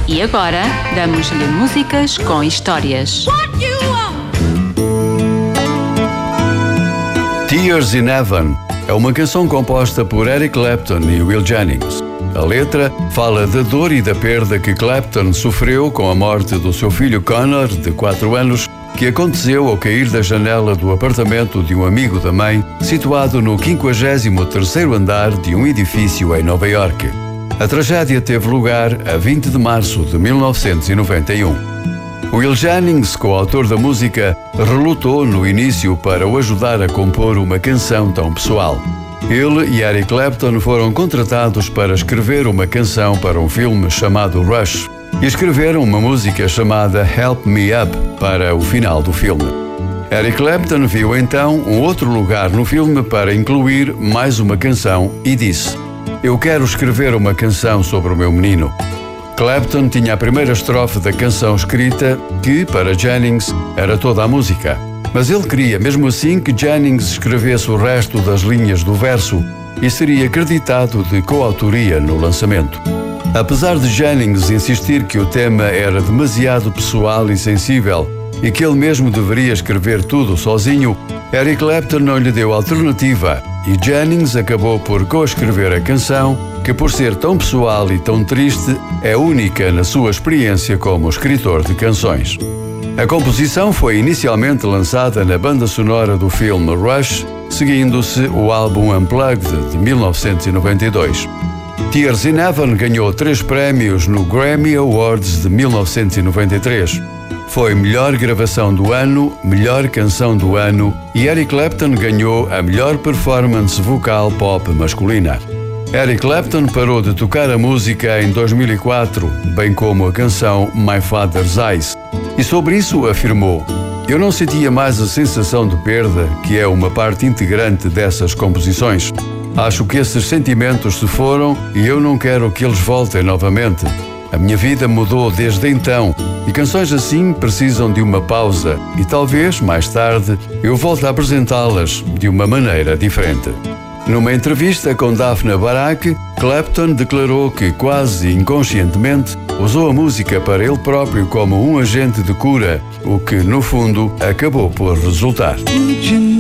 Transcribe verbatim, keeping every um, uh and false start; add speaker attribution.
Speaker 1: E agora, damos-lhe músicas com histórias.
Speaker 2: Tears in Heaven é uma canção composta por Eric Clapton e Will Jennings. A letra fala da dor e da perda que Clapton sofreu com a morte do seu filho Connor, de quatro anos, que aconteceu ao cair da janela do apartamento de um amigo da mãe, situado no quinquagésimo terceiro andar de um edifício em Nova Iorque. A tragédia teve lugar a vinte de março de mil novecentos e noventa e um. Will Jennings, coautor da música, relutou no início para o ajudar a compor uma canção tão pessoal. Ele e Eric Clapton foram contratados para escrever uma canção para um filme chamado Rush e escreveram uma música chamada Help Me Up para o final do filme. Eric Clapton viu então um outro lugar no filme para incluir mais uma canção e disse: "Eu quero escrever uma canção sobre o meu menino." Clapton tinha a primeira estrofe da canção escrita, que, para Jennings, era toda a música. Mas ele queria, mesmo assim, que Jennings escrevesse o resto das linhas do verso e seria acreditado de coautoria no lançamento. Apesar de Jennings insistir que o tema era demasiado pessoal e sensível e que ele mesmo deveria escrever tudo sozinho, Eric Clapton não lhe deu alternativa e Jennings acabou por coescrever a canção, que por ser tão pessoal e tão triste, é única na sua experiência como escritor de canções. A composição foi inicialmente lançada na banda sonora do filme Rush, seguindo-se o álbum Unplugged de mil novecentos e noventa e dois. Tears in Heaven ganhou três prémios no Grammy Awards de mil novecentos e noventa e três. Foi melhor gravação do ano, melhor canção do ano e Eric Clapton ganhou a melhor performance vocal pop masculina. Eric Clapton parou de tocar a música em dois mil e quatro, bem como a canção My Father's Eyes. E sobre isso afirmou: "Eu não sentia mais a sensação de perda, que é uma parte integrante dessas composições. Acho que esses sentimentos se foram e eu não quero que eles voltem novamente. A minha vida mudou desde então e canções assim precisam de uma pausa e talvez, mais tarde, eu volte a apresentá-las de uma maneira diferente." Numa entrevista com Daphne Barak, Clapton declarou que, quase inconscientemente, usou a música para ele próprio como um agente de cura, o que, no fundo, acabou por resultar.